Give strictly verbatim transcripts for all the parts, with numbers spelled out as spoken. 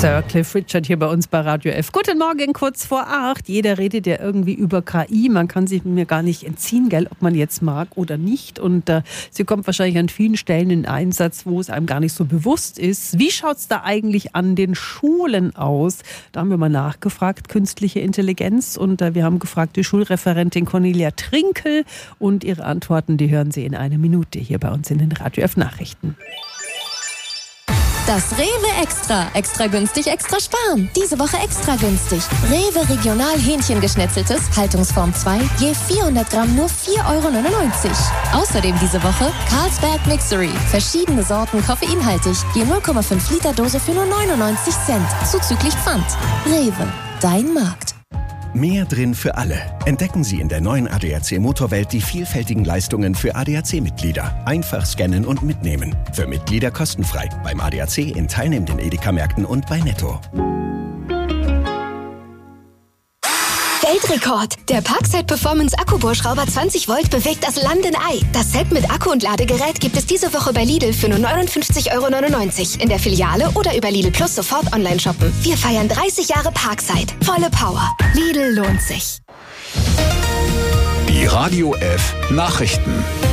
Sir Cliff Richard hier bei uns bei Radio F. Guten Morgen, kurz vor acht. Jeder redet ja irgendwie über K I. Man kann sich mir gar nicht entziehen, gell, ob man jetzt mag oder nicht. Und äh, sie kommt wahrscheinlich an vielen Stellen in Einsatz, wo es einem gar nicht so bewusst ist. Wie schaut es da eigentlich an den Schulen aus? Da haben wir mal nachgefragt, künstliche Intelligenz. Und äh, wir haben gefragt, die Schulreferentin Cornelia Trinkel. Und ihre Antworten, die hören Sie in einer Minute hier bei uns in den Radio F Nachrichten. Das Rewe Extra. Extra günstig, extra sparen. Diese Woche extra günstig. Rewe Regional Hähnchengeschnetzeltes, Haltungsform zwei, je vierhundert Gramm nur vier Euro neunundneunzig. Außerdem diese Woche Carlsberg Mixery. Verschiedene Sorten koffeinhaltig, je null Komma fünf Liter Dose für nur neunundneunzig Cent. Zuzüglich Pfand. Rewe, dein Markt. Mehr drin für alle. Entdecken Sie in der neuen A D A C Motorwelt die vielfältigen Leistungen für A D A C-Mitglieder. Einfach scannen und mitnehmen. Für Mitglieder kostenfrei. Beim A D A C in teilnehmenden Edeka-Märkten und bei Netto. Weltrekord! Der Parkside Performance Akkubohrschrauber zwanzig Volt bewegt das Landenei. Das Set mit Akku und Ladegerät gibt es diese Woche bei Lidl für nur neunundfünfzig Euro neunundneunzig. In der Filiale oder über Lidl Plus sofort online shoppen. Wir feiern dreißig Jahre Parkside. Volle Power. Lidl lohnt sich. Die Radio F Nachrichten.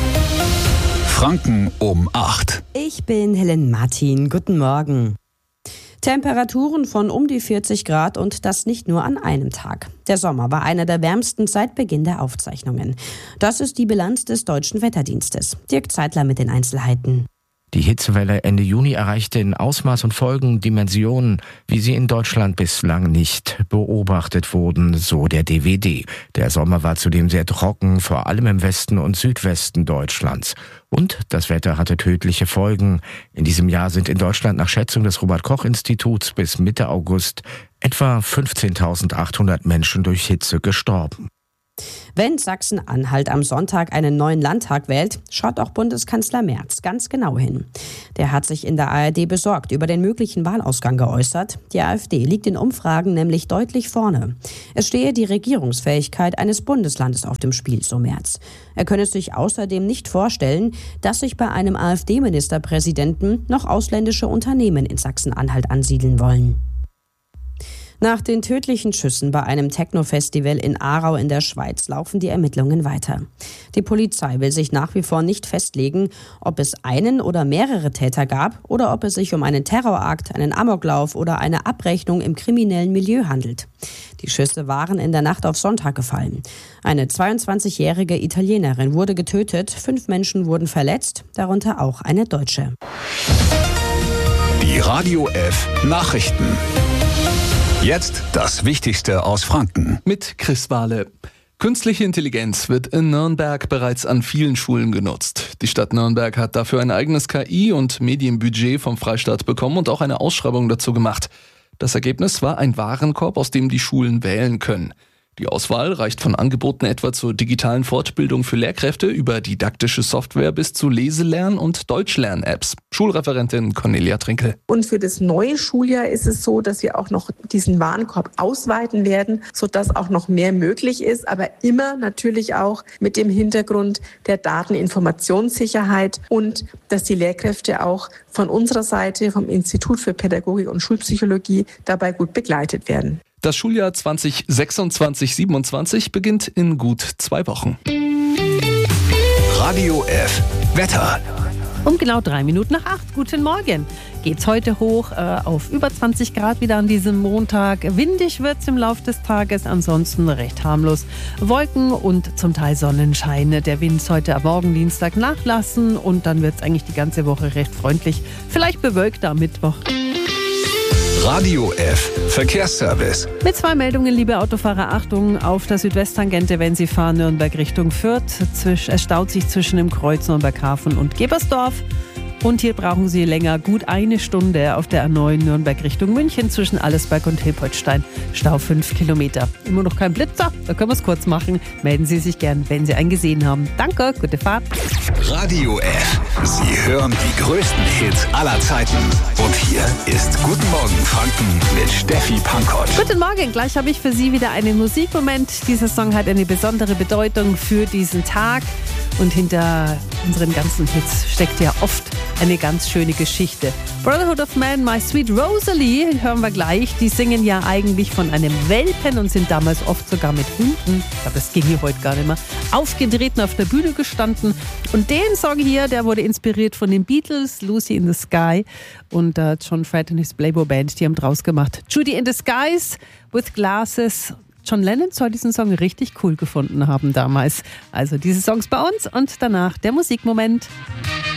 Franken um acht. Ich bin Helen Martin. Guten Morgen. Temperaturen von um die vierzig Grad und das nicht nur an einem Tag. Der Sommer war einer der wärmsten seit Beginn der Aufzeichnungen. Das ist die Bilanz des Deutschen Wetterdienstes. Dirk Zeitler mit den Einzelheiten. Die Hitzewelle Ende Juni erreichte in Ausmaß und Folgen Dimensionen, wie sie in Deutschland bislang nicht beobachtet wurden, so der D W D. Der Sommer war zudem sehr trocken, vor allem im Westen und Südwesten Deutschlands. Und das Wetter hatte tödliche Folgen. In diesem Jahr sind in Deutschland nach Schätzung des Robert-Koch-Instituts bis Mitte August etwa fünfzehntausendachthundert Menschen durch Hitze gestorben. Wenn Sachsen-Anhalt am Sonntag einen neuen Landtag wählt, schaut auch Bundeskanzler Merz ganz genau hin. Der hat sich in der A R D besorgt über den möglichen Wahlausgang geäußert. Die AfD liegt in Umfragen nämlich deutlich vorne. Es stehe die Regierungsfähigkeit eines Bundeslandes auf dem Spiel, so Merz. Er könne sich außerdem nicht vorstellen, dass sich bei einem AfD-Ministerpräsidenten noch ausländische Unternehmen in Sachsen-Anhalt ansiedeln wollen. Nach den tödlichen Schüssen bei einem Techno-Festival in Aarau in der Schweiz laufen die Ermittlungen weiter. Die Polizei will sich nach wie vor nicht festlegen, ob es einen oder mehrere Täter gab oder ob es sich um einen Terrorakt, einen Amoklauf oder eine Abrechnung im kriminellen Milieu handelt. Die Schüsse waren in der Nacht auf Sonntag gefallen. Eine zweiundzwanzigjährige Italienerin wurde getötet, fünf Menschen wurden verletzt, darunter auch eine Deutsche. Die Radio F Nachrichten. Jetzt das Wichtigste aus Franken. Mit Chris Wahle. Künstliche Intelligenz wird in Nürnberg bereits an vielen Schulen genutzt. Die Stadt Nürnberg hat dafür ein eigenes K I- und Medienbudget vom Freistaat bekommen und auch eine Ausschreibung dazu gemacht. Das Ergebnis war ein Warenkorb, aus dem die Schulen wählen können. Die Auswahl reicht von Angeboten etwa zur digitalen Fortbildung für Lehrkräfte über didaktische Software bis zu Leselern- und Deutschlern-Apps. Schulreferentin Cornelia Trinkel. Und für das neue Schuljahr ist es so, dass wir auch noch diesen Warenkorb ausweiten werden, sodass auch noch mehr möglich ist, aber immer natürlich auch mit dem Hintergrund der Dateninformationssicherheit und dass die Lehrkräfte auch von unserer Seite, vom Institut für Pädagogik und Schulpsychologie, dabei gut begleitet werden. Das Schuljahr zwanzig sechsundzwanzig siebenundzwanzig beginnt in gut zwei Wochen. Radio F Wetter. Um genau drei Minuten nach acht. Guten Morgen. Geht's heute hoch äh, auf über zwanzig Grad wieder an diesem Montag. Windig wird's im Laufe des Tages, ansonsten recht harmlos. Wolken und zum Teil Sonnenschein. Der Wind ist heute am Morgen Dienstag nachlassen und dann wird's eigentlich die ganze Woche recht freundlich. Vielleicht bewölkt am Mittwoch. Radio F Verkehrsservice. Mit zwei Meldungen, liebe Autofahrer, Achtung auf der Südwesttangente, wenn Sie fahren Nürnberg Richtung Fürth. Es staut sich zwischen dem Kreuz Nürnberghafen und Gebersdorf. Und hier brauchen Sie länger, gut eine Stunde auf der A neun Nürnberg Richtung München zwischen Allesberg und Hilpoltstein. Stau fünf Kilometer. Immer noch kein Blitzer? Da können wir es kurz machen. Melden Sie sich gern, wenn Sie einen gesehen haben. Danke, gute Fahrt. Radio F. Sie hören die größten Hits aller Zeiten. Und hier ist Guten Morgen Franken mit Steffi Pankott. Guten Morgen, gleich habe ich für Sie wieder einen Musikmoment. Dieser Song hat eine besondere Bedeutung für diesen Tag. Und hinter unseren ganzen Hits steckt ja oft eine ganz schöne Geschichte. Brotherhood of Man, My Sweet Rosalie, hören wir gleich. Die singen ja eigentlich von einem Welpen und sind damals oft sogar mit Hunden, aber das ging hier heute gar nicht mehr, aufgetreten, auf der Bühne gestanden. Und den Song hier, der wurde inspiriert von den Beatles, Lucy in the Sky und uh, John Fred und his Playboy Band, die haben draus gemacht. Judy in the Skies with Glasses. John Lennon soll diesen Song richtig cool gefunden haben damals. Also diese Songs bei uns und danach der Musikmoment.